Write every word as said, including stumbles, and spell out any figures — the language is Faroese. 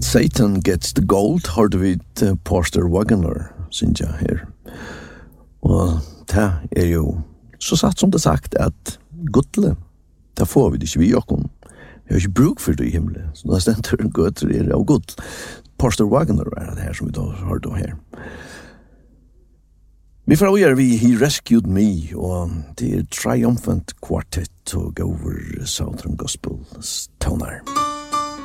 Satan gets the gold, hørte vi til Porter Wagoner, synes jeg her. Og det er jo så satt som det sagt at godle, det får vi det ikke vi jokken. Vi har ikke bruk for det i himmelen, så det stender en gøter er av god. Porter Wagoner er det her som vi da hørte her. Vi får avgjøre vi He Rescued Me, og det er Triumphant Quartet og over Southern Gospel toner.